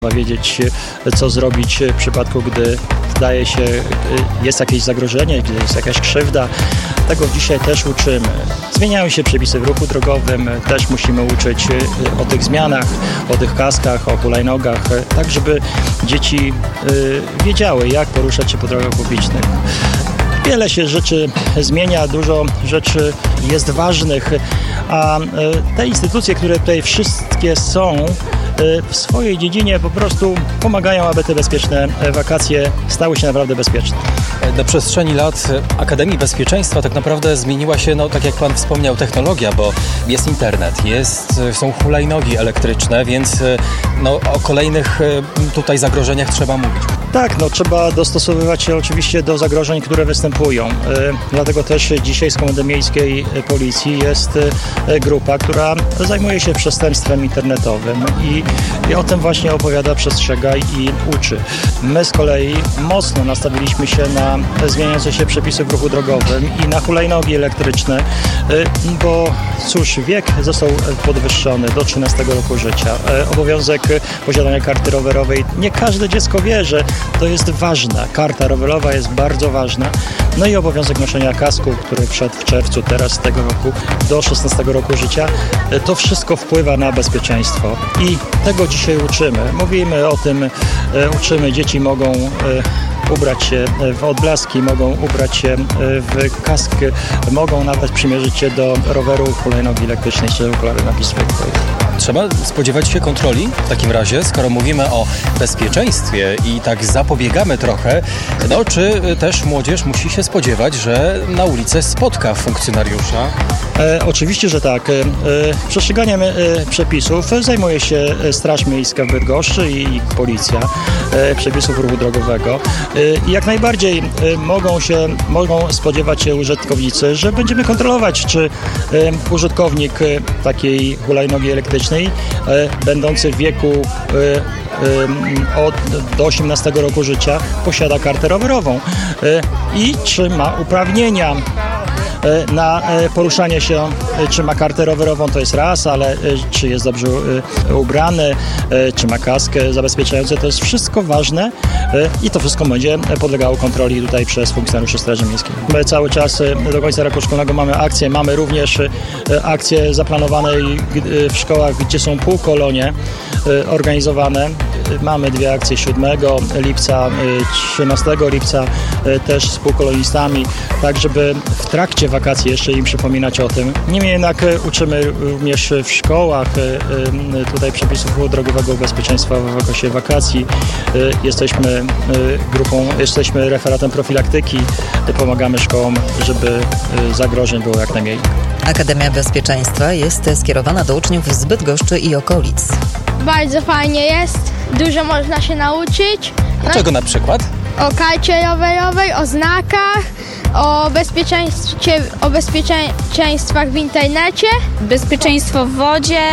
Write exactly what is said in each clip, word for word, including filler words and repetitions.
Trzeba wiedzieć, co zrobić w przypadku, gdy zdaje się, jest jakieś zagrożenie, gdy jest jakaś krzywda. Tego dzisiaj też uczymy. Zmieniają się przepisy w ruchu drogowym, też musimy uczyć o tych zmianach, o tych kaskach, o hulajnogach, tak żeby dzieci wiedziały, jak poruszać się po drogach publicznych. Wiele się rzeczy zmienia, dużo rzeczy jest ważnych, a te instytucje, które tutaj wszystkie są, w swojej dziedzinie po prostu pomagają, aby te bezpieczne wakacje stały się naprawdę bezpieczne. Na przestrzeni lat Akademii Bezpieczeństwa tak naprawdę zmieniła się, no tak jak Pan wspomniał, technologia, bo jest internet, jest, są hulajnogi elektryczne, więc no, o kolejnych tutaj zagrożeniach trzeba mówić. Tak, no trzeba dostosowywać się oczywiście do zagrożeń, które występują. E, dlatego też dzisiaj z Komendy Miejskiej Policji jest e, grupa, która zajmuje się przestępstwem internetowym i, i o tym właśnie opowiada, przestrzega i uczy. My z kolei mocno nastawiliśmy się na zmieniające się przepisy w ruchu drogowym i na hulajnogi elektryczne, e, bo cóż, wiek został podwyższony do trzynastego roku życia. E, obowiązek posiadania karty rowerowej. Nie każde dziecko wie, że to jest ważna. Karta rowerowa jest bardzo ważna. No i obowiązek noszenia kasku, który wszedł w czerwcu teraz tego roku do szesnastego roku życia. To wszystko wpływa na bezpieczeństwo i tego dzisiaj uczymy. Mówimy o tym, uczymy, dzieci mogą ubrać się w odblaski, mogą ubrać się w kask, mogą nawet przymierzyć się do roweru, hulajnogi elektrycznej czy okulary na zwykłej. Trzeba spodziewać się kontroli w takim razie, skoro mówimy o bezpieczeństwie i tak zapobiegamy trochę, no czy też młodzież musi się spodziewać, że na ulicę spotka funkcjonariusza? E, oczywiście, że tak. E, przestrzeganiem e, przepisów zajmuje się Straż Miejska w Bydgoszczy i, i policja e, przepisów ruchu drogowego. E, jak najbardziej e, mogą się, mogą spodziewać się użytkownicy, że będziemy kontrolować, czy e, użytkownik e, takiej hulajnogi elektrycznej będący w wieku od, do osiemnastego roku życia posiada kartę rowerową i czy ma uprawnienia na poruszanie się, czy ma kartę rowerową, to jest raz, ale czy jest dobrze ubrany, czy ma kask zabezpieczający, to jest wszystko ważne i to wszystko będzie podlegało kontroli tutaj przez funkcjonariuszy Straży Miejskiej. My cały czas do końca roku szkolnego mamy akcje, mamy również akcje zaplanowane w szkołach, gdzie są półkolonie organizowane. Mamy dwie akcje siódmego lipca, trzynastego lipca też z półkolonistami, tak żeby w trakcie wakacji jeszcze im przypominać o tym. Niemniej jednak uczymy również w szkołach tutaj przepisów ruchu drogowego bezpieczeństwa w okresie wakacji. Jesteśmy grupą, jesteśmy referatem profilaktyki, pomagamy szkołom, żeby zagrożeń było jak najmniej. Akademia Bezpieczeństwa jest skierowana do uczniów z Bydgoszczy i okolic. Bardzo fajnie jest, dużo można się nauczyć. Dlaczego na przykład? O karcie rowerowej, o znakach, o bezpieczeństwie, o bezpieczeństwach w internecie. Bezpieczeństwo w wodzie,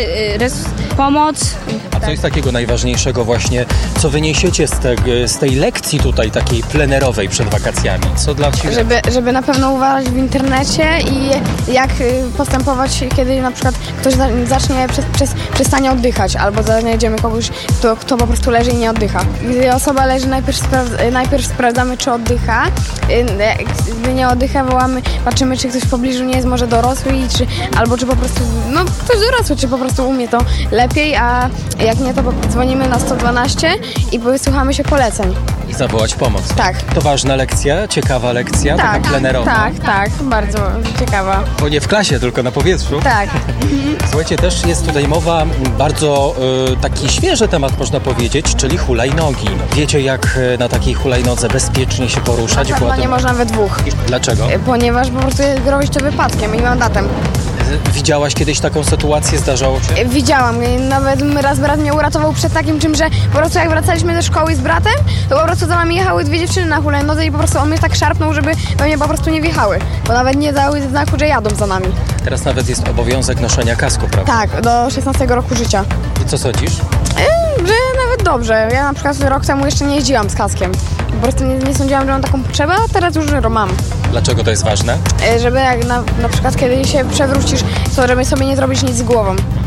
pomoc. A co jest takiego najważniejszego właśnie, co wyniesiecie z, te, z tej lekcji tutaj takiej plenerowej przed wakacjami? Co dla Ciebie? Żeby, żeby na pewno uważać w internecie i jak postępować, kiedy na przykład ktoś zacznie, przez, przez, przestanie oddychać albo znajdziemy kogoś, kto, kto po prostu leży i nie oddycha. Gdy osoba leży, najpierw, spra- najpierw sprawdzamy, czy oddycha. Gdy nie oddycha, wołamy, patrzymy, czy ktoś w pobliżu nie jest może dorosły, czy, albo czy po prostu, no ktoś dorosły, czy po prostu umie to lepiej, a jak nie, to dzwonimy na sto dwanaście i wysłuchamy się poleceń. I zawołać pomoc. Tak. To ważna lekcja, ciekawa lekcja, tak, taka plenerowa. Tak, tak, bardzo ciekawa. Bo nie w klasie, tylko na powietrzu. Tak. Słuchajcie, też jest tutaj mowa, bardzo y, taki świeży temat można powiedzieć, czyli hulajnogi. Wiecie, jak na takiej hulajnodze bezpiecznie się poruszać? Tak, no nie można we dwóch. Dlaczego? Ponieważ po prostu robić to wypadkiem i mandatem. Widziałaś kiedyś taką sytuację? Zdarzało się? Widziałam. Nawet raz brat mnie uratował przed takim czym, że po prostu jak wracaliśmy ze szkoły z bratem, to po prostu za nami jechały dwie dziewczyny na hulajnodze i po prostu on mnie tak szarpnął, żeby we mnie po prostu nie wjechały. Bo nawet nie dały znaku, że jadą za nami. Teraz nawet jest obowiązek noszenia kasku, prawda? Tak, do szesnastego roku życia. I co sądzisz? Yy, że nawet dobrze. Ja na przykład rok temu jeszcze nie jeździłam z kaskiem. Po prostu nie, nie sądziłam, że mam taką potrzebę, a teraz już mam. Dlaczego to jest ważne? Żeby jak na, na przykład kiedy się przewrócisz, to żeby sobie nie zrobić nic z głową.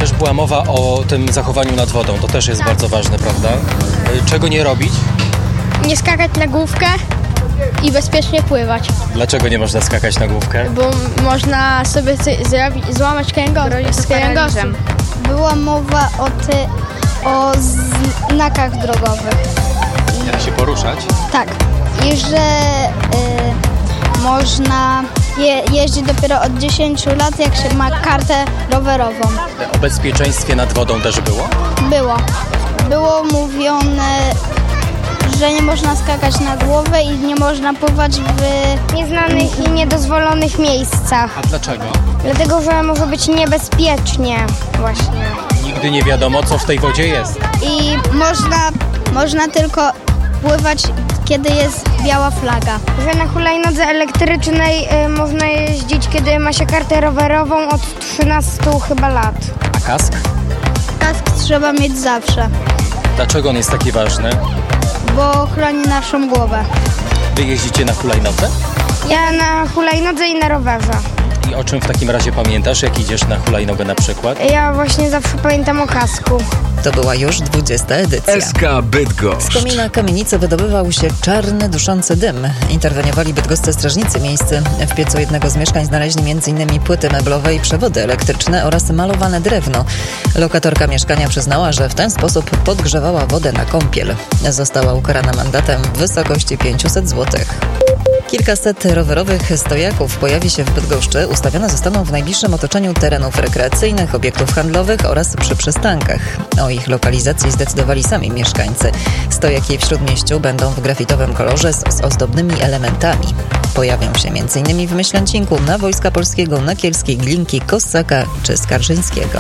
Też była mowa o tym zachowaniu nad wodą, to też jest bardzo ważne, prawda? Czego nie robić? Nie skakać na główkę i bezpiecznie pływać, Dlaczego nie można skakać na główkę? bo m- można sobie coś zrobić, złamać kręgosłup. z kręgosłup. Była mowa o, ty, o znakach drogowych. Nie da się poruszać? Tak. I że y, można je, jeździć dopiero od dziesięciu lat, jak się ma kartę rowerową. O bezpieczeństwie nad wodą też było? Było. Było mówione, że nie można skakać na głowę i nie można pływać w nieznanych i niedozwolonych miejscach. A dlaczego? Dlatego, że może być niebezpiecznie właśnie. Nigdy nie wiadomo, co w tej wodzie jest. I można, można tylko pływać, kiedy jest biała flaga. Że na hulajnodze elektrycznej y, można jeździć, kiedy ma się kartę rowerową od trzynastu chyba lat. A kask? Kask trzeba mieć zawsze, Dlaczego on jest taki ważny? bo chroni naszą głowę. Wy jeździcie na hulajnodze? Ja na hulajnodze i na rowerze. I o czym w takim razie pamiętasz, jak idziesz na hulajnogę na przykład? Ja właśnie zawsze pamiętam o kasku. To była już dwudziesta edycja. S K Bydgoszcz. Z komina kamienicy wydobywał się czarny, duszący dym. Interweniowali bydgoscy strażnicy miejscy. W piecu jednego z mieszkań znaleźli m.in. płyty meblowe i przewody elektryczne oraz malowane drewno. Lokatorka mieszkania przyznała, że w ten sposób podgrzewała wodę na kąpiel. Została ukarana mandatem w wysokości pięćset złotych. Kilkaset rowerowych stojaków pojawi się w Bydgoszczy. Ustawione zostaną w najbliższym otoczeniu terenów rekreacyjnych, obiektów handlowych oraz przy przystankach. O ich lokalizacji zdecydowali sami mieszkańcy. Stojaki w Śródmieściu będą w grafitowym kolorze z, z ozdobnymi elementami. Pojawią się m.in. w Myślęcinku, na Wojska Polskiego, na Kielskiej, Glinki, Kossaka czy Skarżyńskiego.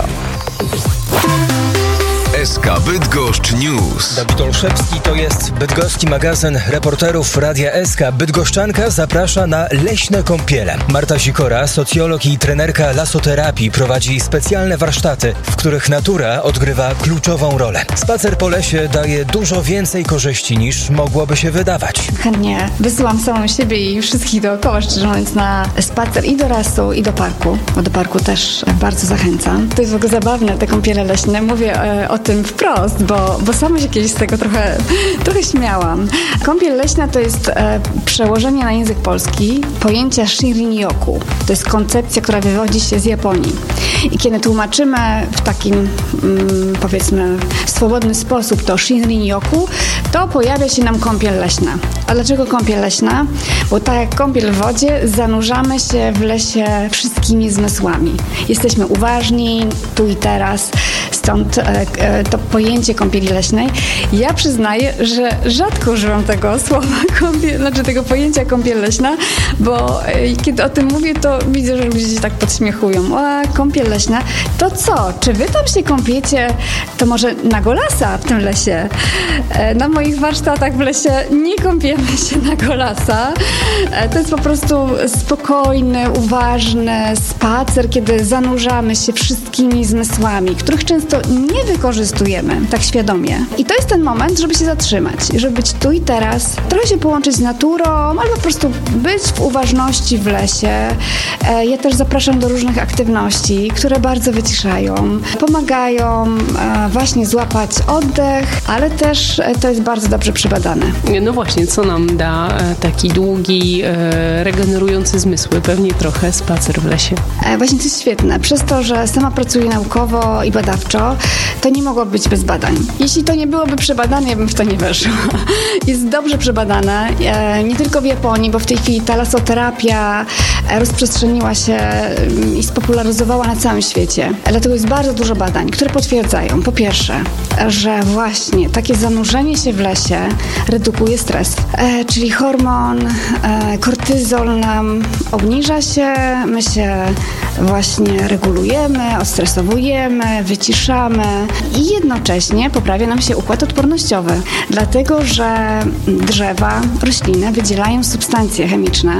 S K Bydgoszcz News. Dawid Olszewski, to jest bydgoski magazyn reporterów Radia S K. Bydgoszczanka zaprasza na leśne kąpiele. Marta Sikora, socjolog i trenerka lasoterapii, prowadzi specjalne warsztaty, w których natura odgrywa kluczową rolę. Spacer po lesie daje dużo więcej korzyści niż mogłoby się wydawać. Chętnie wysyłam samą siebie i wszystkich dookoła, szczerze mówiąc, na spacer i do lasu, i do parku, bo do parku też bardzo zachęcam. To jest w ogóle zabawne, te kąpiele leśne. Mówię e, o tym wprost, bo, bo sama się kiedyś z tego trochę, trochę śmiałam. Kąpiel leśna to jest e, przełożenie na język polski pojęcia Shinrin-yoku. To jest koncepcja, która wywodzi się z Japonii. I kiedy tłumaczymy w takim, mm, powiedzmy, swobodny sposób to Shinrin-yoku, to pojawia się nam kąpiel leśna. A dlaczego kąpiel leśna? Bo tak jak kąpiel w wodzie, zanurzamy się w lesie wszystkimi zmysłami. Jesteśmy uważni tu i teraz, stąd e, e, to pojęcie kąpieli leśnej. Ja przyznaję, że rzadko używam tego słowa, kąpiel, znaczy tego pojęcia kąpiel leśna, bo e, kiedy o tym mówię, to widzę, że ludzie się tak podśmiechują. A, kąpiel leśna, to co? Czy wy tam się kąpiecie? To może na golasa w tym lesie? E, na moich warsztatach w lesie nie kąpiemy się na golasa. E, to jest po prostu spokojny, uważny spacer, kiedy zanurzamy się wszystkimi zmysłami, których często nie wykorzystujemy tak świadomie. I to jest ten moment, żeby się zatrzymać, żeby być tu i teraz, trochę się połączyć z naturą, albo po prostu być w uważności w lesie. E, ja też zapraszam do różnych aktywności, które bardzo wyciszają, pomagają e, właśnie złapać oddech, ale też e, to jest bardzo dobrze przebadane. No właśnie, co nam da e, taki długi, e, regenerujący zmysły? Pewnie trochę spacer w lesie. E, właśnie to jest świetne. Przez to, że sama pracuję naukowo i badawczo, to nie mogło być bez badań. Jeśli to nie byłoby przebadane, ja bym w to nie weszła. Jest dobrze przebadane, e, nie tylko w Japonii, bo w tej chwili ta lasoterapia e, rozprzestrzeniła się e, i spopularyzowała na całym świecie. E, dlatego jest bardzo dużo badań, które potwierdzają, po pierwsze, że właśnie takie zanurzenie się w lesie redukuje stres, e, czyli hormon e, kortyzol nam obniża się, my się właśnie regulujemy, odstresowujemy, wyciszamy i jednocześnie poprawia nam się układ odpornościowy, dlatego że drzewa, rośliny wydzielają substancje chemiczne.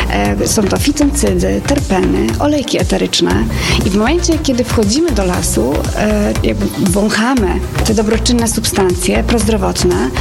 E, są to fitoncydy, terpeny, olejki eteryczne i w momencie, kiedy wchodzimy do lasu, e, jakby wąchamy te dobroczynne substancje prozdrowotne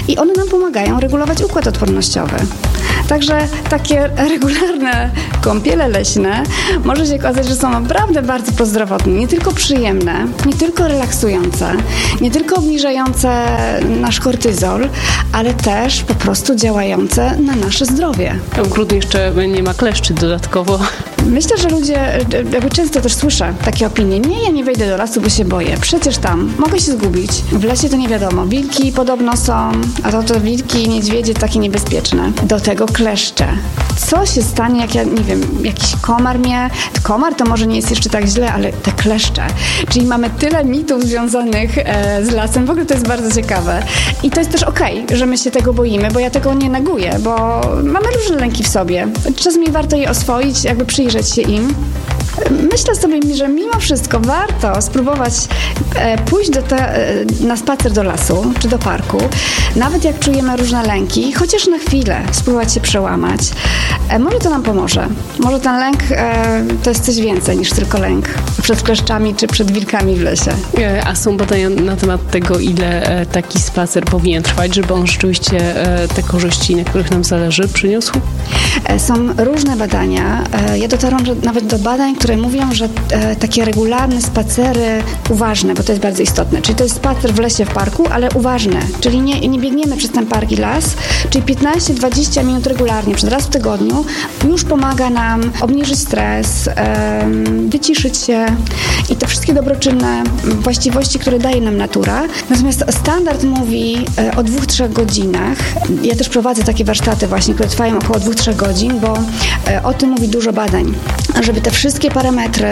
i one nam pomagają regulować układ odpornościowy. Także takie regularne kąpiele leśne może się okazać, że są naprawdę bardzo prozdrowotne, nie tylko przyjemne, nie tylko relaksujące, nie tylko obniżające nasz kortyzol, ale też po prostu działające na nasze zdrowie. W grudniu jeszcze nie ma kleszczy dodatkowo. Myślę, że ludzie, jakby często też słyszę takie opinie, nie, ja nie wejdę do lasu, bo się boję, przecież tam mogę się zgubić. W lesie to nie wiadomo, wilki podobno są, a to, to wilki i niedźwiedzie takie niebezpieczne. Do tego kleszcze. Co się stanie, jak ja, nie wiem, jakiś komar mnie, komar to może nie jest jeszcze tak źle, ale te kleszcze. Czyli mamy tyle mitów związanych e, z lasem, w ogóle to jest bardzo ciekawe. I to jest też okej, że my się tego boimy, bo ja tego nie neguję, bo mamy różne lęki w sobie. Czasami warto je oswoić, jakby przyjrzeć się im. Myślę sobie, że mimo wszystko warto spróbować e, pójść do te, e, na spacer do lasu czy do parku, nawet jak czujemy różne lęki, chociaż na chwilę spróbować się przełamać. E, może to nam pomoże. Może ten lęk e, to jest coś więcej niż tylko lęk przed kleszczami czy przed wilkami w lesie. E, a są badania na temat tego, ile e, taki spacer powinien trwać, żeby on rzeczywiście e, te korzyści, na których nam zależy, przyniósł? E, są różne badania. E, ja dotarłam nawet do badań, które mówią, że e, takie regularne spacery uważne, bo to jest bardzo istotne, czyli to jest spacer w lesie, w parku, ale uważne, czyli nie, nie biegniemy przez ten park i las, czyli piętnaście do dwudziestu minut regularnie, przez raz w tygodniu, już pomaga nam obniżyć stres, e, wyciszyć się i te wszystkie dobroczynne właściwości, które daje nam natura. Natomiast standard mówi e, o dwóch, trzech godzinach. Ja też prowadzę takie warsztaty właśnie, które trwają około dwóch, trzech godzin, bo e, o tym mówi dużo badań, żeby te wszystkie parametry,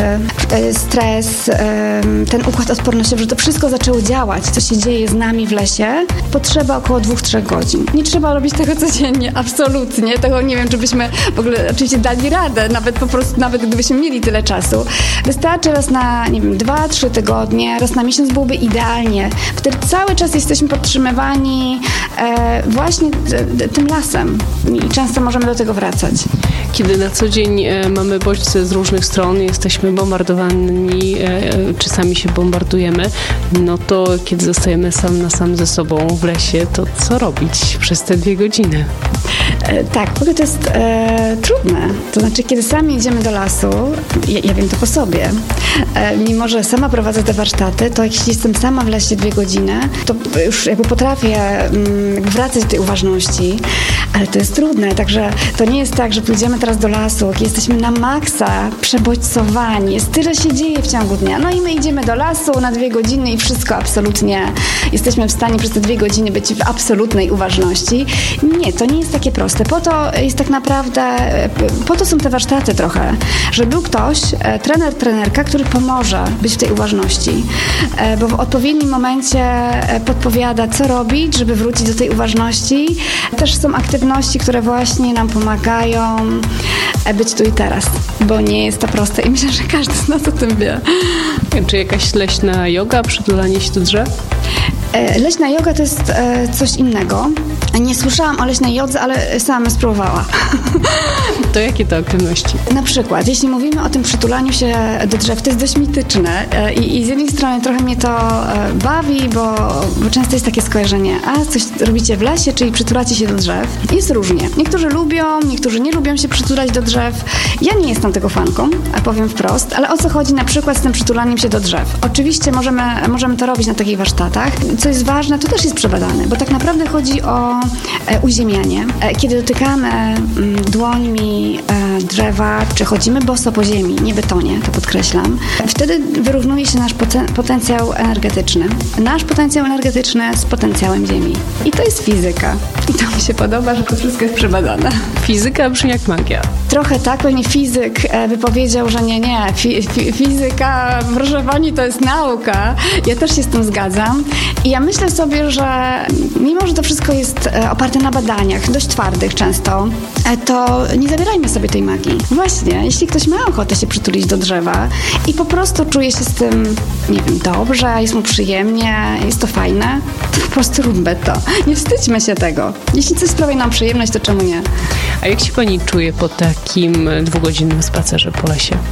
stres, ten układ odpornościowy, że to wszystko zaczęło działać, co się dzieje z nami w lesie, potrzeba około dwóch, trzech godzin. Nie trzeba robić tego codziennie, absolutnie. Tego nie wiem, czy byśmy w ogóle oczywiście dali radę, nawet po prostu, nawet gdybyśmy mieli tyle czasu. Wystarczy raz na, nie wiem, dwa, trzy tygodnie, raz na miesiąc byłoby idealnie. Wtedy cały czas jesteśmy podtrzymywani e, właśnie t, t, tym lasem i często możemy do tego wracać. Kiedy na co dzień e, mamy bodźce z różnych stron, jesteśmy bombardowani, e, czy sami się bombardujemy, no to kiedy zostajemy sam na sam ze sobą w lesie, to co robić przez te dwie godziny? E, tak, w ogóle to jest e, trudne. To znaczy, kiedy sami idziemy do lasu, ja, ja wiem to po sobie, e, mimo że sama prowadzę te warsztaty, to jeśli jestem sama w lesie dwie godziny, to już jakby potrafię mm, wracać do tej uważności, ale to jest trudne, także to nie jest tak, że pójdziemy teraz do lasu, jak jesteśmy na maksa przebodźcowani, jest tyle się dzieje w ciągu dnia, no i my idziemy do lasu na dwie godziny i wszystko absolutnie, jesteśmy w stanie przez te dwie godziny być w absolutnej uważności. Nie, to nie jest takie proste. Po to jest tak naprawdę, po to są te warsztaty trochę, żeby był ktoś, trener, trenerka, który pomoże być w tej uważności, bo w odpowiednim momencie podpowiada, co robić, żeby wrócić do tej uważności. Też są aktywności, które właśnie nam pomagają być tu i teraz, bo nie jest to proste i myślę, że każdy z nas o tym wie. Czy jakaś leśna joga, przytulanie się do drzew? Leśna joga to jest coś innego. Nie słyszałam o leśnej jodze, ale sama spróbowała. To jakie to aktywności? Na przykład, jeśli mówimy o tym przytulaniu się do drzew, to jest dość mityczne i, i z jednej strony trochę mnie to bawi, bo, bo często jest takie skojarzenie, a coś robicie w lesie, czyli przytulacie się do drzew. Jest różnie. Niektórzy lubią, niektórzy nie lubią się przytulać do drzew. Ja nie jestem tego fanką, a powiem wprost, ale o co chodzi na przykład z tym przytulaniem się do drzew? Oczywiście możemy, możemy to robić na takich warsztatach. Co jest ważne, to też jest przebadane, bo tak naprawdę chodzi o e, uziemianie. E, kiedy dotykamy m, dłońmi e, drzewa, czy chodzimy boso po ziemi, nie betonie, to podkreślam, wtedy wyrównuje się nasz poten- potencjał energetyczny. Nasz potencjał energetyczny z potencjałem ziemi. I to jest fizyka. I to mi się podoba, że to wszystko jest przebadane. Fizyka brzmi jak magia. Trochę tak, pewnie fizyk e, by powiedział, że nie, nie, fi, fi, fizyka, proszę pani, to jest nauka. Ja też się z tym zgadzam. I ja myślę sobie, że mimo, że to wszystko jest oparte na badaniach, dość twardych często, to nie zabierajmy sobie tej magii. Właśnie, jeśli ktoś ma ochotę się przytulić do drzewa i po prostu czuje się z tym, nie wiem, dobrze, jest mu przyjemnie, jest to fajne, to po prostu róbmy to. Nie wstydźmy się tego. Jeśli coś sprawia nam przyjemność, to czemu nie? A jak się pani czuje po takim dwugodzinnym spacerze po lesie?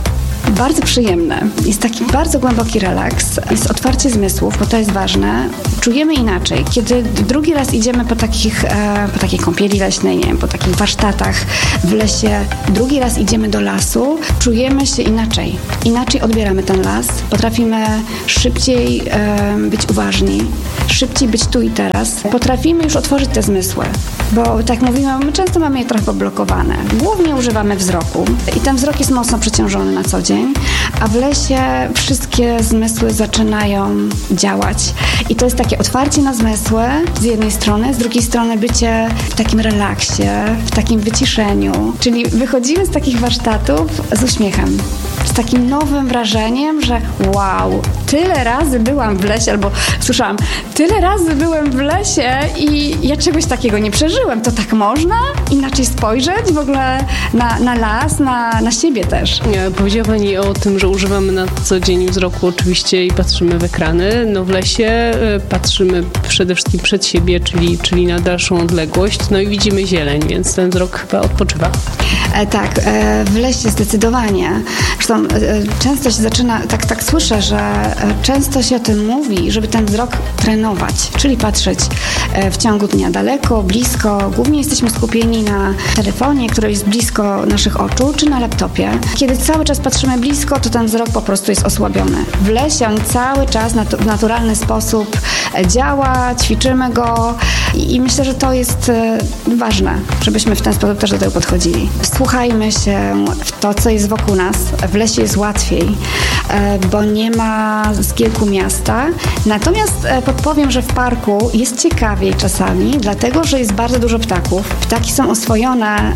bardzo przyjemne. Jest taki bardzo głęboki relaks, jest otwarcie zmysłów, bo to jest ważne. Czujemy inaczej. Kiedy drugi raz idziemy po takich, e, po takiej kąpieli leśnej, nie wiem, po takich warsztatach w lesie, drugi raz idziemy do lasu, czujemy się inaczej. Inaczej odbieramy ten las, potrafimy szybciej e, być uważni, szybciej być tu i teraz. Potrafimy już otworzyć te zmysły, bo tak mówimy, my często mamy je trochę poblokowane. Głównie używamy wzroku i ten wzrok jest mocno przeciążony na co dzień, a w lesie wszystkie zmysły zaczynają działać. I to jest takie otwarcie na zmysły z jednej strony, z drugiej strony bycie w takim relaksie, w takim wyciszeniu. Czyli wychodzimy z takich warsztatów z uśmiechem, z takim nowym wrażeniem, że wow, tyle razy byłam w lesie, albo słyszałam, tyle razy byłem w lesie i ja czegoś takiego nie przeżyłem. To tak można? Inaczej spojrzeć w ogóle na, na las, na, na siebie też. Powiedziała Pani o tym, że używamy na co dzień wzroku oczywiście i patrzymy w ekrany. No w lesie patrzymy przede wszystkim przed siebie, czyli, czyli na dalszą odległość, no i widzimy zieleń, więc ten wzrok chyba odpoczywa. E, tak, e, w lesie zdecydowanie. Zresztą e, często się zaczyna, tak, tak słyszę, że e, często się o tym mówi, żeby ten wzrok trenować, czyli patrzeć e, w ciągu dnia daleko, blisko. Głównie jesteśmy skupieni na telefonie, który jest blisko naszych oczu, czy na laptopie. Kiedy cały czas patrzymy blisko, to ten wzrok po prostu jest osłabiony. W lesie on cały czas nat- w naturalny sposób działa, ćwiczymy go i, i myślę, że to jest e, ważne, żebyśmy w ten sposób też do tego podchodzili. Wsłuchajmy się w to, co jest wokół nas. W lesie jest łatwiej, e, bo nie ma zgiełku miasta. Natomiast e, podpowiem, że w parku jest ciekawiej czasami, dlatego, że jest bardzo dużo ptaków. Ptaki są oswojone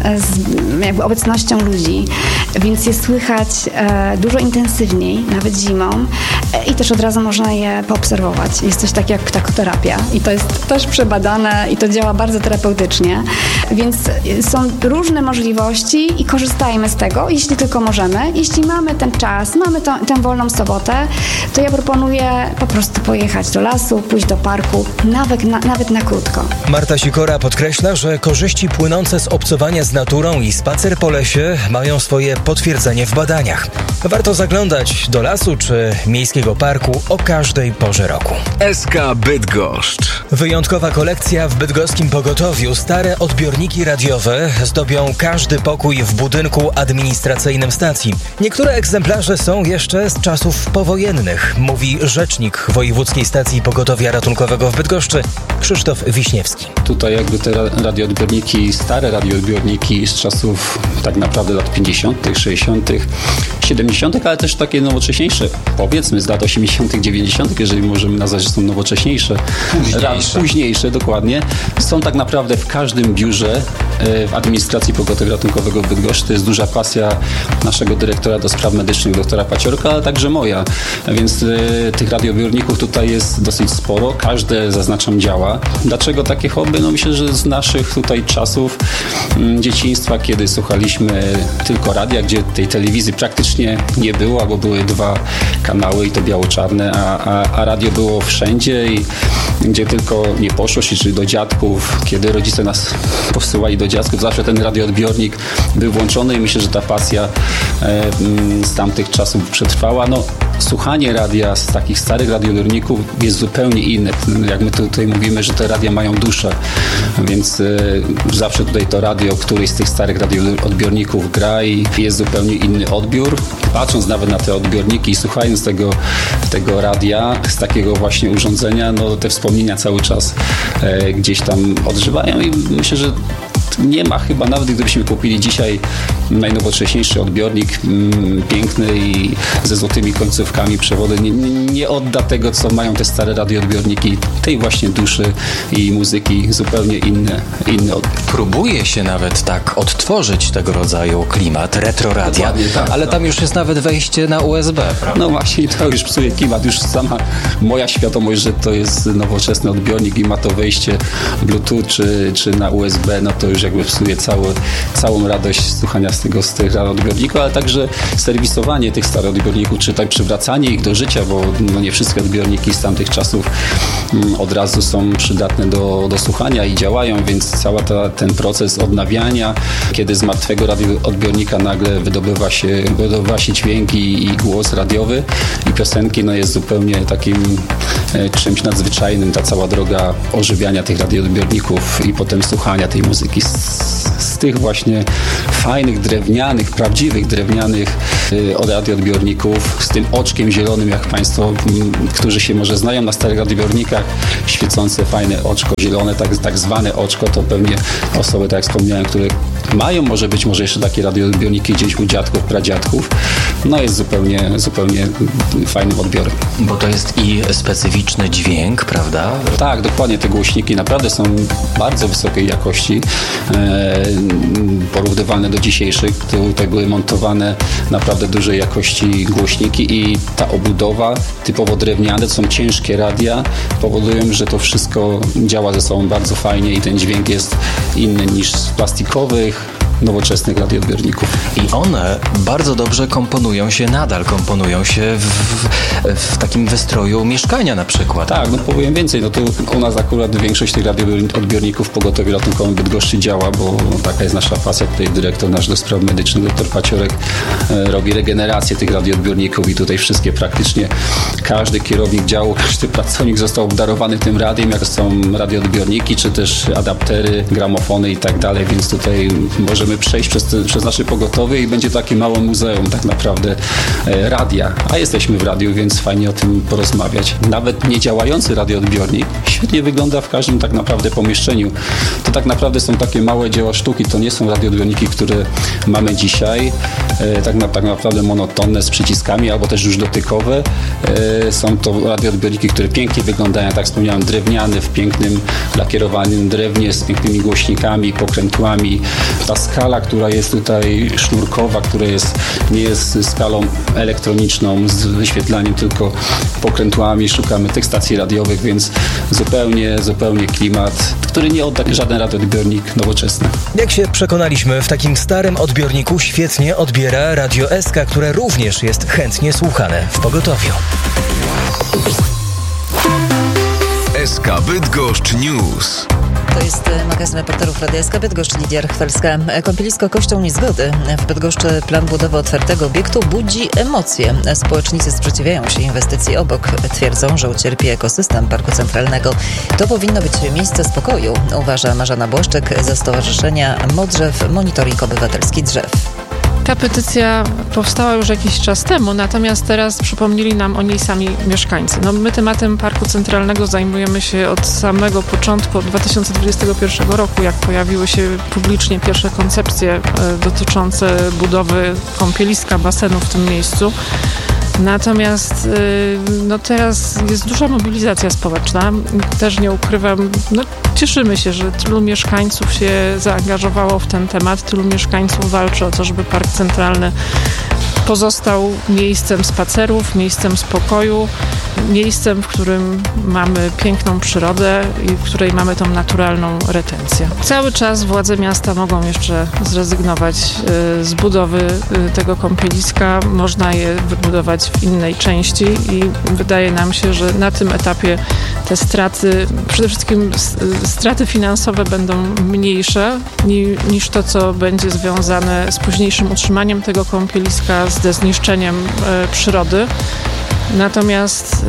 z jakby obecnością ludzi, więc je słychać e, dużo intensywniej, nawet zimą e, i też od razu można je poobserwować. Jest coś takiego jak ptakoterapia i to jest też przebadane i to działa bardzo terapeutycznie, więc są różne możliwości i korzystajmy z tego, jeśli tylko możemy. Jeśli mamy ten czas, mamy to, tę wolną sobotę, to ja proponuję po prostu pojechać do lasu, pójść do parku, nawet na, nawet na krótko. Marta Sikora podkreśla, że korzyści płynące z obcowania z naturą i spacer po lesie mają swoje potwierdzenie w badaniach. Warto zaglądać do lasu czy miejskiego parku o każdej porze roku. S K Bydgoszcz. Wyjątkowa kolekcja w bydgoskim pogotowiu. Stare odbiorniki radiowe zdobią każdy pokój w budynku administracyjnym stacji. Niektóre egzemplarze są jeszcze z czasów powojennych, mówi rzecznik Wojewódzkiej Stacji Pogotowia Ratunkowego w Bydgoszczy, Krzysztof Wiśniewski. Tutaj jakby te radioodbiorniki, stare radioodbiorniki z czasów tak naprawdę lat pięćdziesiątych, sześćdziesiątych, siedemdziesiątych, ale też takie nowocześniejsze, powiedzmy z lat osiemdziesiątych, dziewięćdziesiątych, jeżeli możemy nazwać, że są nowocześniejsze. Późniejsze. Późniejsze, dokładnie. Są tak naprawdę w każdym biurze w administracji pogotowia ratunkowego w Bydgoszczy. To jest duża pasja naszego dyrektora do spraw medycznych, doktora Paciorka, ale także moja. Więc y, tych radioodbiorników tutaj jest dosyć sporo. Każde, zaznaczam, działa. Dlaczego takie hobby? No myślę, że z naszych tutaj czasów y, dzieciństwa, kiedy słuchaliśmy tylko radia, gdzie tej telewizji praktycznie nie było, albo były dwa kanały i to biało-czarne, a, a, a radio było wszędzie i gdzie tylko nie poszło się, czyli do dziadków, kiedy rodzice nas posyłali do dziadków, zawsze ten radioodbiornik był włączony i myślę, że ta pasja e, z tamtych czasów przetrwała. No, słuchanie radia z takich starych radioodbiorników jest zupełnie inne. Jak my tutaj mówimy, że te radia mają duszę, więc e, zawsze tutaj to radio, któryś z tych starych radioodbiorników gra i jest zupełnie inny odbiór. Patrząc nawet na te odbiorniki i słuchając tego, tego radia, z takiego właśnie urządzenia, no te wspomnienia cały czas e, gdzieś tam odżywają i myślę, że nie ma chyba, nawet gdybyśmy kupili dzisiaj najnowocześniejszy odbiornik, mm, piękny i ze złotymi końcówkami, przewody, nie, nie odda tego, co mają te stare radioodbiorniki, tej właśnie duszy i muzyki, zupełnie inny, inny odbiór. Próbuje się nawet tak odtworzyć tego rodzaju klimat, retroradia, tak, ale tak. Tam już jest nawet wejście na U S B, prawda? No właśnie, to już psuje klimat, już sama moja świadomość, że to jest nowoczesny odbiornik i ma to wejście Bluetooth czy, czy na U S B, no to już już jakby psuje cały, całą radość słuchania z tego, z tych radioodbiorników, ale także serwisowanie tych starych odbiorników, czy tak przywracanie ich do życia, bo no nie wszystkie odbiorniki z tamtych czasów mm, od razu są przydatne do, do słuchania i działają, więc cały ten proces odnawiania, kiedy z martwego radioodbiornika nagle wydobywa się, wydobywa się dźwięk i, i głos radiowy i piosenki, no jest zupełnie takim e, czymś nadzwyczajnym, ta cała droga ożywiania tych radioodbiorników i potem słuchania tej muzyki z, z tych właśnie fajnych, drewnianych, prawdziwych drewnianych y, radioodbiorników, z tym oczkiem zielonym, jak Państwo, m, którzy się może znają na starych radioodbiornikach, świecące, fajne oczko zielone, tak, tak zwane oczko, to pewnie osoby, tak jak wspomniałem, które mają może być może jeszcze takie radioodbiorniki gdzieś u dziadków, pradziadków, no jest zupełnie, zupełnie fajnym odbiorem. Bo to jest i specyficzny dźwięk, prawda? Tak, dokładnie. Te głośniki naprawdę są bardzo wysokiej jakości, e, porównywalne do dzisiejszych. Tutaj były montowane naprawdę dużej jakości głośniki i ta obudowa typowo drewniane, to są ciężkie radia, powodują, że to wszystko działa ze sobą bardzo fajnie i ten dźwięk jest inny niż z plastikowych, nowoczesnych radioodbiorników. I one bardzo dobrze komponują się, nadal komponują się w, w takim wystroju mieszkania na przykład. Tak, no powiem więcej, no to u nas akurat większość tych radioodbiorników w pogotowiu ratunkowym Bydgoszczy działa, bo no, taka jest nasza pasja. Tutaj dyrektor nasz do spraw medycznych, doktor Paciorek, e, robi regenerację tych radioodbiorników i tutaj wszystkie praktycznie, każdy kierownik działu, każdy pracownik został obdarowany tym radiem, jak są radioodbiorniki, czy też adaptery, gramofony i tak dalej, więc tutaj możemy przejść przez, te, przez nasze pogotowie i będzie takie małe muzeum tak naprawdę e, radia. A jesteśmy w radiu, więc fajnie o tym porozmawiać. Nawet niedziałający radioodbiornik świetnie wygląda w każdym tak naprawdę pomieszczeniu. To tak naprawdę są takie małe dzieła sztuki, to nie są radioodbiorniki, które mamy dzisiaj, e, tak, na, tak naprawdę monotonne z przyciskami albo też już dotykowe. E, są to radioodbiorniki, które pięknie wyglądają, tak jak wspomniałem, drewniane, w pięknym lakierowanym drewnie z pięknymi głośnikami, pokrętłami. Ta skala, która jest tutaj sznurkowa, która jest, nie jest skalą elektroniczną z wyświetlaniem, tylko pokrętłami. Szukamy tych stacji radiowych, więc zupełnie, zupełnie klimat, który nie odda żaden radioodbiornik nowoczesny. Jak się przekonaliśmy, w takim starym odbiorniku świetnie odbiera Radio S K, które również jest chętnie słuchane w pogotowiu. S K Bydgoszcz News. To jest magazyn reporterów Radia S K Bydgoszcz, Lidia Chwelska. Kąpielisko Kościoł Niezgody w Bydgoszczy, plan budowy otwartego obiektu budzi emocje. Społecznicy sprzeciwiają się inwestycji obok. Twierdzą, że ucierpi ekosystem Parku Centralnego. To powinno być miejsce spokoju, uważa Marzena Błaszczyk ze Stowarzyszenia Modrzew, Monitoring Obywatelski Drzew. Ta petycja powstała już jakiś czas temu, natomiast teraz przypomnieli nam o niej sami mieszkańcy. No, my tematem Parku Centralnego zajmujemy się od samego początku, od dwa tysiące dwudziestego pierwszego roku, jak pojawiły się publicznie pierwsze koncepcje e, dotyczące budowy kąpieliska, basenu w tym miejscu. Natomiast no teraz jest duża mobilizacja społeczna. Też nie ukrywam, no cieszymy się, że tylu mieszkańców się zaangażowało w ten temat, tylu mieszkańców walczy o to, żeby Park Centralny pozostał miejscem spacerów, miejscem spokoju, miejscem, w którym mamy piękną przyrodę i w której mamy tą naturalną retencję. Cały czas władze miasta mogą jeszcze zrezygnować z budowy tego kąpieliska. Można je wybudować w innej części i wydaje nam się, że na tym etapie te straty, przede wszystkim straty finansowe będą mniejsze niż to, co będzie związane z późniejszym utrzymaniem tego kąpieliska, ze zniszczeniem e, przyrody. Natomiast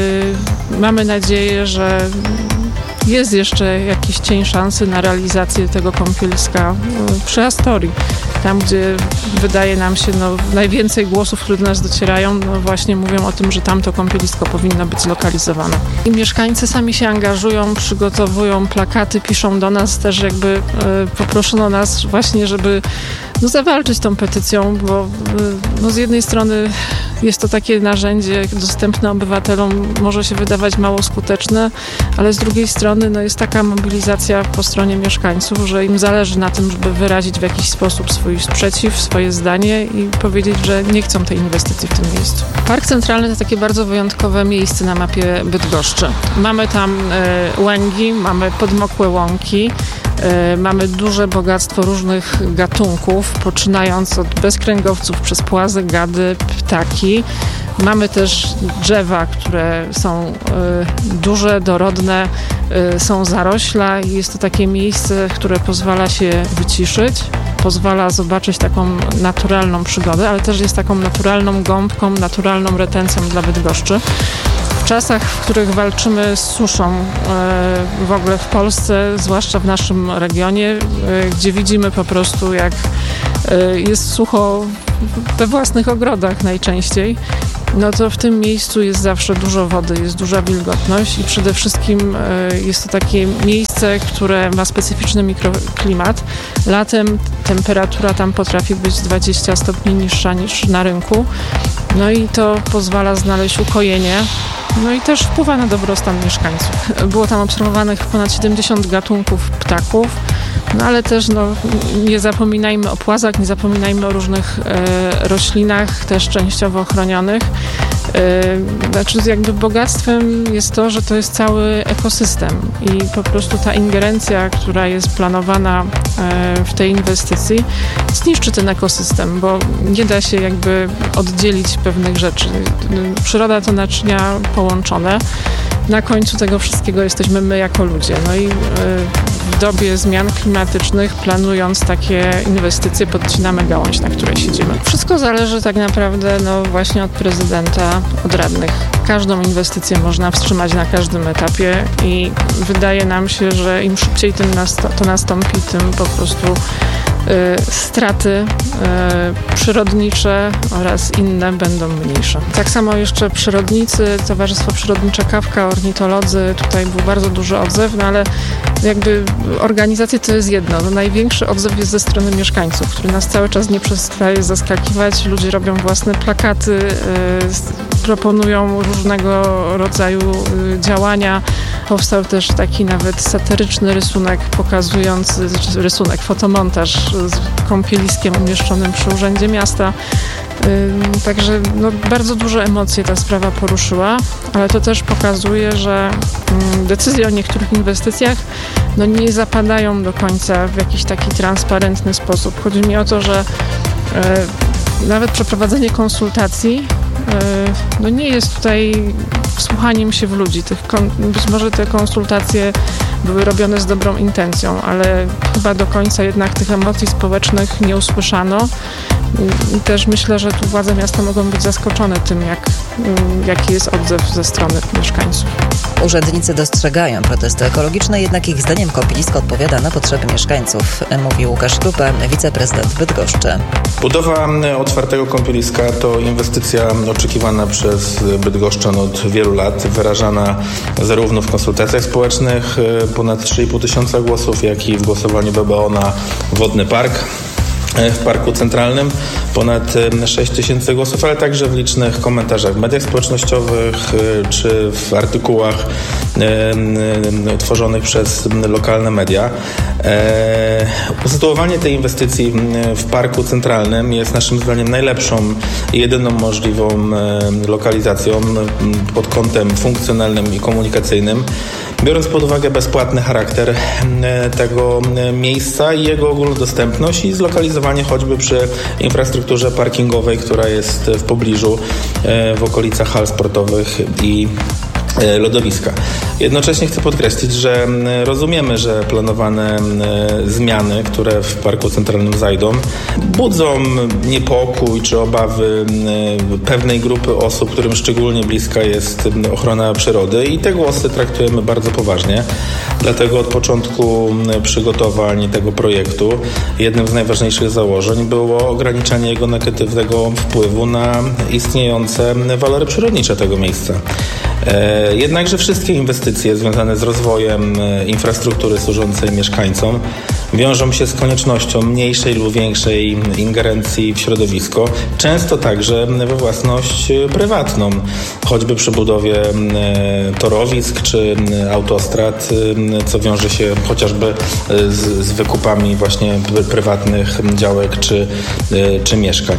y, mamy nadzieję, że jest jeszcze jakiś cień szansy na realizację tego kąpieliska y, przy Astorii. Tam, gdzie wydaje nam się no, najwięcej głosów, które do nas docierają, no właśnie mówią o tym, że tamto kąpielisko powinno być zlokalizowane. I mieszkańcy sami się angażują, przygotowują plakaty, piszą do nas też jakby y, poproszono nas właśnie, żeby no, zawalczyć tą petycją, bo y, no, z jednej strony jest to takie narzędzie dostępne obywatelom, może się wydawać mało skuteczne, ale z drugiej strony no, jest taka mobilizacja po stronie mieszkańców, że im zależy na tym, żeby wyrazić w jakiś sposób swój sprzeciw, swoje zdanie i powiedzieć, że nie chcą tej inwestycji w tym miejscu. Park Centralny to takie bardzo wyjątkowe miejsce na mapie Bydgoszczy. Mamy tam e, łęgi, mamy podmokłe łąki, Mamy duże bogactwo różnych gatunków, poczynając od bezkręgowców przez płazy, gady, ptaki. Mamy też drzewa, które są duże, dorodne, są zarośla i jest to takie miejsce, które pozwala się wyciszyć, pozwala zobaczyć taką naturalną przygodę, ale też jest taką naturalną gąbką, naturalną retencją dla Bydgoszczy. W czasach, w których walczymy z suszą w ogóle w Polsce, zwłaszcza w naszym regionie, gdzie widzimy po prostu, jak jest sucho we własnych ogrodach najczęściej, no to w tym miejscu jest zawsze dużo wody, jest duża wilgotność i przede wszystkim jest to takie miejsce, które ma specyficzny mikroklimat. Latem temperatura tam potrafi być dwadzieścia stopni niższa niż na rynku, no i to pozwala znaleźć ukojenie. No i też wpływa na dobrostan mieszkańców. Było tam obserwowanych ponad siedemdziesiąt gatunków ptaków, no ale też no, nie zapominajmy o płazach, nie zapominajmy o różnych e, roślinach, też częściowo ochronionych. E, znaczy jakby bogactwem jest to, że to jest cały ekosystem i po prostu ta ingerencja, która jest planowana e, w tej inwestycji, zniszczy ten ekosystem, bo nie da się jakby oddzielić pewnych rzeczy. Przyroda to naczynia połączone. Na końcu tego wszystkiego jesteśmy my jako ludzie. No i w dobie zmian klimatycznych, planując takie inwestycje, podcinamy gałąź, na której siedzimy. Wszystko zależy tak naprawdę no właśnie od prezydenta, od radnych. Każdą inwestycję można wstrzymać na każdym etapie i wydaje nam się, że im szybciej to nastąpi, tym po prostu y, straty y, przyrodnicze oraz inne będą mniejsze. Tak samo jeszcze przyrodnicy, Towarzystwo Przyrodnicze Kawka, ornitolodzy, tutaj był bardzo duży odzew, no ale jakby organizacje to jest jedno. No największy odzew jest ze strony mieszkańców, który nas cały czas nie przestaje zaskakiwać. Ludzie robią własne plakaty, y, proponują różnego rodzaju y, działania. Powstał też taki nawet satyryczny rysunek pokazujący, rysunek, fotomontaż z kąpieliskiem umieszczonym przy Urzędzie Miasta. Yy, także no, bardzo duże emocje ta sprawa poruszyła, ale to też pokazuje, że yy, decyzje o niektórych inwestycjach no, nie zapadają do końca w jakiś taki transparentny sposób. Chodzi mi o to, że yy, nawet przeprowadzenie konsultacji yy, no, nie jest tutaj wsłuchaniem się w ludzi. Tych kon- być może te konsultacje były robione z dobrą intencją, ale chyba do końca jednak tych emocji społecznych nie usłyszano. I też myślę, że tu władze miasta mogą być zaskoczone tym, jak, jaki jest odzew ze strony mieszkańców. Urzędnicy dostrzegają protesty ekologiczne, jednak ich zdaniem kąpielisko odpowiada na potrzeby mieszkańców, mówi Łukasz Krupa, wiceprezydent Bydgoszczy. Budowa otwartego kąpieliska to inwestycja oczekiwana przez bydgoszczan od wielu lat, wyrażana zarówno w konsultacjach społecznych, ponad trzy i pół tysiąca głosów, jak i w głosowaniu B B O na Wodny Park w Parku Centralnym, ponad sześć tysięcy głosów, ale także w licznych komentarzach w mediach społecznościowych czy w artykułach e, tworzonych przez lokalne media. E, usytuowanie tej inwestycji w Parku Centralnym jest naszym zdaniem najlepszą i jedyną możliwą e, lokalizacją pod kątem funkcjonalnym i komunikacyjnym, biorąc pod uwagę bezpłatny charakter e, tego miejsca i jego ogólnodostępność i zlokalizowanie choćby przy infrastrukturze parkingowej, która jest w pobliżu, w okolicach hal sportowych i lodowiska. Jednocześnie chcę podkreślić, że rozumiemy, że planowane zmiany, które w Parku Centralnym zajdą, budzą niepokój czy obawy pewnej grupy osób, którym szczególnie bliska jest ochrona przyrody i te głosy traktujemy bardzo poważnie. Dlatego od początku przygotowań tego projektu jednym z najważniejszych założeń było ograniczenie jego negatywnego wpływu na istniejące walory przyrodnicze tego miejsca. Jednakże wszystkie inwestycje związane z rozwojem infrastruktury służącej mieszkańcom wiążą się z koniecznością mniejszej lub większej ingerencji w środowisko, często także we własność prywatną, choćby przy budowie torowisk czy autostrad, co wiąże się chociażby z, z wykupami właśnie prywatnych działek czy, czy mieszkań.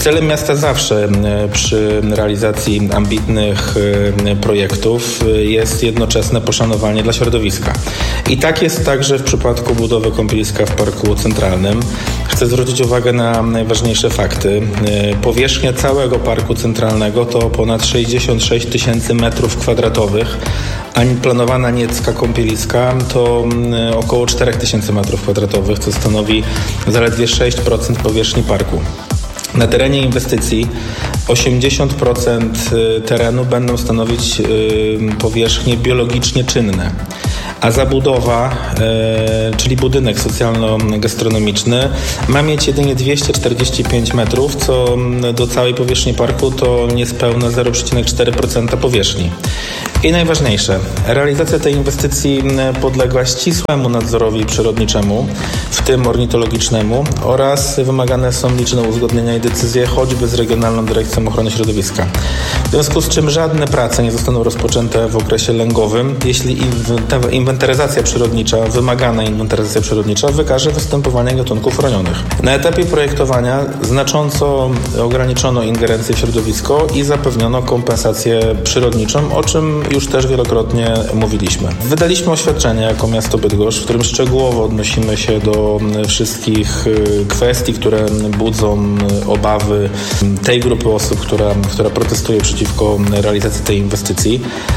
Celem miasta zawsze przy realizacji ambitnych projektów jest jednoczesne poszanowanie dla środowiska. I tak jest także w przypadku budowy kąpieliska w Parku Centralnym. Chcę zwrócić uwagę na najważniejsze fakty. Powierzchnia całego Parku Centralnego to ponad sześćdziesiąt sześć tysięcy metrów kwadratowych, a planowana niecka kąpieliska to około cztery tysiące metrów kwadratowych, co stanowi zaledwie sześć procent powierzchni parku. Na terenie inwestycji osiemdziesiąt procent terenu będą stanowić powierzchnie biologicznie czynne, a zabudowa, czyli budynek socjalno-gastronomiczny, ma mieć jedynie dwieście czterdzieści pięć metrów, co do całej powierzchni parku to niespełna zero przecinek cztery procent powierzchni. I najważniejsze, realizacja tej inwestycji podległa ścisłemu nadzorowi przyrodniczemu, w tym ornitologicznemu, oraz wymagane są liczne uzgodnienia i decyzje choćby z Regionalną Dyrekcją Ochrony Środowiska. W związku z czym żadne prace nie zostaną rozpoczęte w okresie lęgowym, jeśli inwentaryzacja przyrodnicza, wymagana inwentaryzacja przyrodnicza wykaże występowanie gatunków chronionych. Na etapie projektowania znacząco ograniczono ingerencję w środowisko i zapewniono kompensację przyrodniczą, o czym już też wielokrotnie mówiliśmy. Wydaliśmy oświadczenie jako miasto Bydgoszcz, w którym szczegółowo odnosimy się do wszystkich kwestii, które budzą obawy tej grupy osób, która, która protestuje przeciwko realizacji tej inwestycji.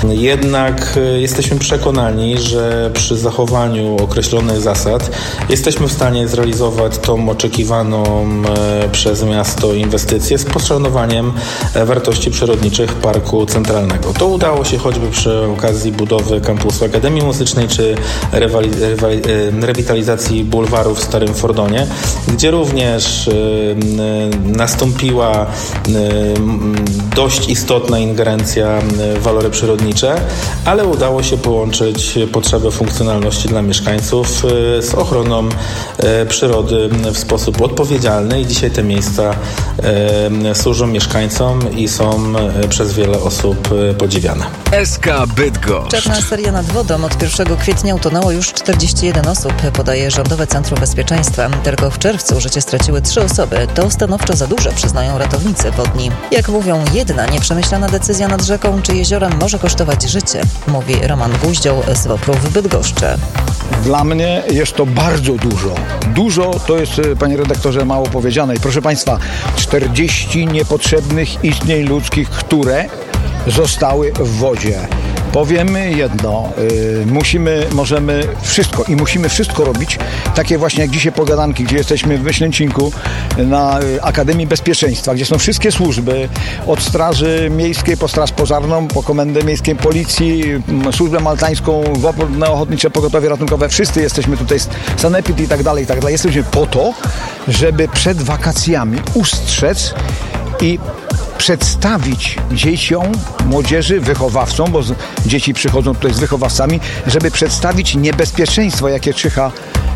Jednak jesteśmy przekonani, że przy zachowaniu określonych zasad jesteśmy w stanie zrealizować tą oczekiwaną przez miasto inwestycję z poszanowaniem wartości przyrodniczych Parku Centralnego. To udało się choćby przy okazji budowy kampusu Akademii Muzycznej czy rewali, rewali, rewitalizacji bulwaru w Starym Fordonie, gdzie również y, nastąpiła y, dość istotna ingerencja w walory przyrodnicze, ale udało się połączyć potrzebę funkcjonalności dla mieszkańców y, z ochroną y, przyrody w sposób odpowiedzialny i dzisiaj te miejsca y, służą mieszkańcom i są y, przez wiele osób y, podziwiane. S K Bydgoszcz. Czarna seria nad wodą. Od pierwszego kwietnia utonęło już czterdzieści jeden osób, podaje Rządowe Centrum Bezpieczeństwa. Tylko w czerwcu życie straciły trzy osoby. To stanowczo za dużo, przyznają ratownicy wodni. Jak mówią, jedna nieprzemyślana decyzja nad rzeką czy jeziorem może kosztować życie, mówi Roman Guździoł z Woprów w Bydgoszczy. Dla mnie jest to bardzo dużo. Dużo to jest, panie redaktorze, mało powiedziane. I proszę państwa, czterdzieści niepotrzebnych istnień ludzkich, które zostały w wodzie. Powiemy jedno, yy, musimy, możemy wszystko i musimy wszystko robić, takie właśnie jak dzisiaj pogadanki, gdzie jesteśmy w Myślęcinku na y, Akademii Bezpieczeństwa, gdzie są wszystkie służby, od Straży Miejskiej po Straż Pożarną, po Komendę Miejską Policji, m, Służbę Maltańską, Wodne Ochotnicze Pogotowie Ratunkowe, wszyscy jesteśmy tutaj, sanepid i tak dalej, i tak dalej. Jesteśmy po to, żeby przed wakacjami ustrzec i przedstawić dzieciom, młodzieży, wychowawcom, bo dzieci przychodzą tutaj z wychowawcami, żeby przedstawić niebezpieczeństwo, jakie czyha.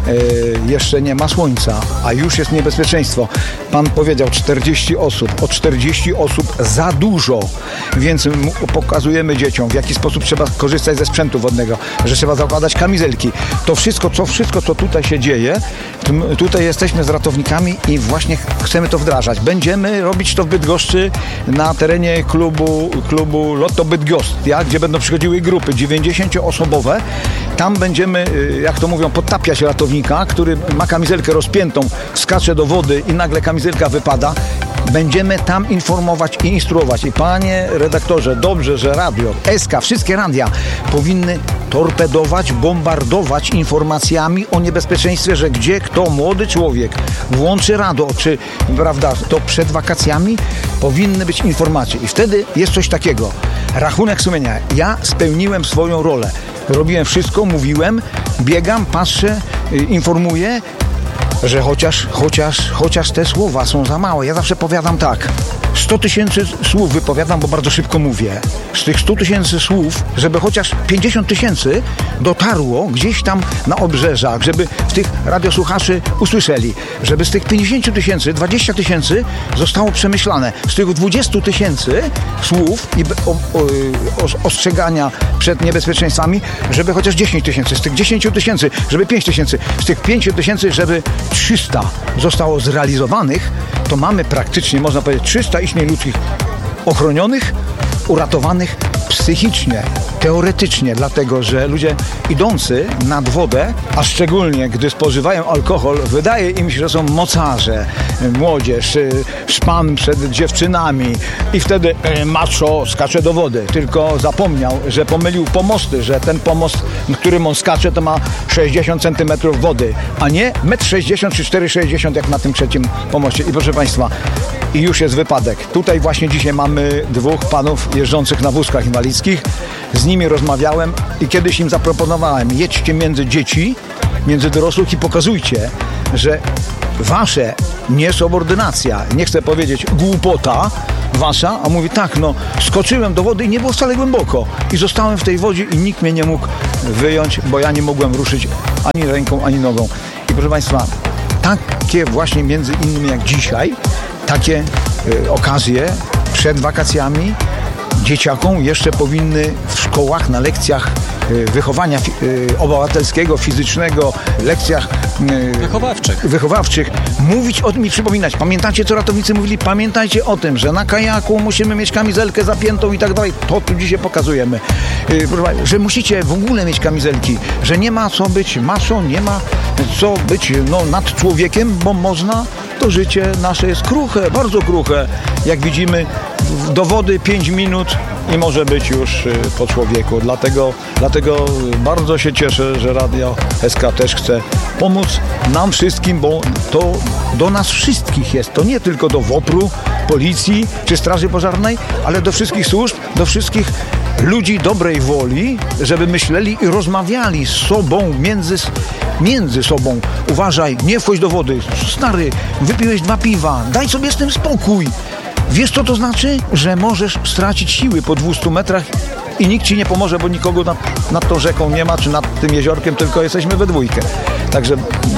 E, jeszcze nie ma słońca, a już jest niebezpieczeństwo. Pan powiedział czterdzieści osób. O czterdzieści osób za dużo. Więc m- pokazujemy dzieciom, w jaki sposób trzeba korzystać ze sprzętu wodnego, że trzeba zakładać kamizelki. To wszystko, co, wszystko, co tutaj się dzieje, t- tutaj jesteśmy z ratownikami i właśnie chcemy to wdrażać. Będziemy robić to w Bydgoszczy na terenie klubu, klubu Lotto Bydgoszcz, gdzie będą przychodziły grupy dziewięćdziesięcioosobowe. Tam będziemy, jak to mówią, podtapiać ratownika, który ma kamizelkę rozpiętą, skacze do wody i nagle kamizelka wypada. Będziemy tam informować i instruować. I panie redaktorze, dobrze, że radio, S K, wszystkie radia powinny torpedować, bombardować informacjami o niebezpieczeństwie, że gdzie kto, młody człowiek włączy radio, czy prawda, to przed wakacjami powinny być informacje. I wtedy jest coś takiego. Rachunek sumienia. Ja spełniłem swoją rolę. Robiłem wszystko, mówiłem, biegam, patrzę, informuję, że chociaż, chociaż, chociaż te słowa są za małe. Ja zawsze powiadam tak, sto tysięcy słów wypowiadam, bo bardzo szybko mówię. Z tych stu tysięcy słów, żeby chociaż pięćdziesiąt tysięcy dotarło gdzieś tam na obrzeżach, żeby w tych radiosłuchaczy usłyszeli, żeby z tych pięćdziesięciu tysięcy, dwadzieścia tysięcy zostało przemyślane. Z tych dwudziestu tysięcy słów i o, o, o, ostrzegania przed niebezpieczeństwami, żeby chociaż dziesięć tysięcy, z tych dziesięciu tysięcy, żeby pięć tysięcy, z tych pięciu tysięcy, żeby trzysta zostało zrealizowanych, to mamy praktycznie, można powiedzieć, trzysta istnień ludzkich ochronionych, uratowanych psychicznie, teoretycznie, dlatego że ludzie idący nad wodę, a szczególnie gdy spożywają alkohol, wydaje im się, że są mocarze, młodzież, szpan przed dziewczynami i wtedy macho skacze do wody, tylko zapomniał, że pomylił pomosty, że ten pomost, na którym on skacze, to ma sześćdziesiąt centymetrów wody, a nie metr sześćdziesiąt czy cztery sześćdziesiąt jak na tym trzecim pomoście. I proszę Państwa, i już jest wypadek. Tutaj właśnie dzisiaj mamy dwóch panów jeżdżących na wózkach inwalidzkich. Z nimi rozmawiałem i kiedyś im zaproponowałem, jedźcie między dzieci, między dorosłych i pokazujcie, że wasze niesubordynacja, nie chcę powiedzieć głupota wasza, a mówi tak, no skoczyłem do wody i nie było wcale głęboko i zostałem w tej wodzie i nikt mnie nie mógł wyjąć, bo ja nie mogłem ruszyć ani ręką, ani nogą. I proszę Państwa, takie właśnie między innymi jak dzisiaj, takie y, okazje przed wakacjami dzieciakom jeszcze powinny w szkołach, na lekcjach y, wychowania y, obywatelskiego, fizycznego, lekcjach y, wychowawczych. wychowawczych mówić o tym i przypominać. Pamiętacie, co ratownicy mówili? Pamiętajcie o tym, że na kajaku musimy mieć kamizelkę zapiętą i tak dalej. To tu dzisiaj pokazujemy. Y, że musicie w ogóle mieć kamizelki, że nie ma co być macho, nie ma co być no, nad człowiekiem, bo można. To życie nasze jest kruche, bardzo kruche. Jak widzimy, do wody pięć minut i może być już po człowieku. Dlatego, dlatego bardzo się cieszę, że Radio S K też chce pomóc nam wszystkim, bo to do nas wszystkich jest. To nie tylko do W O P R-u, policji czy straży pożarnej, ale do wszystkich służb, do wszystkich ludzi dobrej woli, żeby myśleli i rozmawiali z sobą, między, między sobą. Uważaj, nie wchodź do wody. Stary, wypiłeś dwa piwa, daj sobie z tym spokój. Wiesz, co to znaczy? Że możesz stracić siły po dwustu metrach i nikt ci nie pomoże, bo nikogo nad, nad tą rzeką nie ma, czy nad tym jeziorkiem, tylko jesteśmy we dwójkę. Także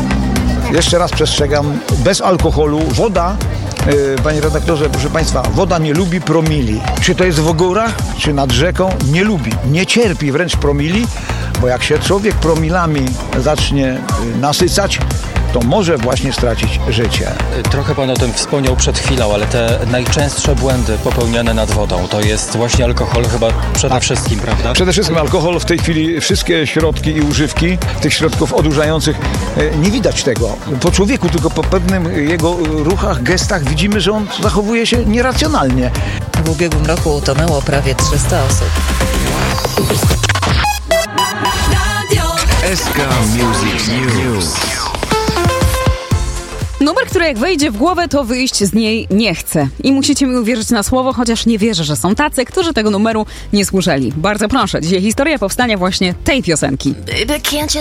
jeszcze raz przestrzegam, bez alkoholu, woda, yy, panie redaktorze, proszę Państwa, woda nie lubi promili. Czy to jest w górach, czy nad rzeką, nie lubi, nie cierpi wręcz promili, bo jak się człowiek promilami zacznie yy, nasycać, to może właśnie stracić życie. Trochę Pan o tym wspomniał przed chwilą, ale te najczęstsze błędy popełniane nad wodą to jest właśnie alkohol chyba przede tak. wszystkim, prawda? Przede wszystkim alkohol. W tej chwili wszystkie środki i używki tych środków odurzających, nie widać tego po człowieku, tylko po pewnym jego ruchach, gestach widzimy, że on zachowuje się nieracjonalnie. W ubiegłym roku utonęło prawie trzysta osób. S K Music News. Numer, który jak wejdzie w głowę, to wyjść z niej nie chce. I musicie mi uwierzyć na słowo, chociaż nie wierzę, że są tacy, którzy tego numeru nie słyszeli. Bardzo proszę, dzisiaj historia powstania właśnie tej piosenki. Baby, can't you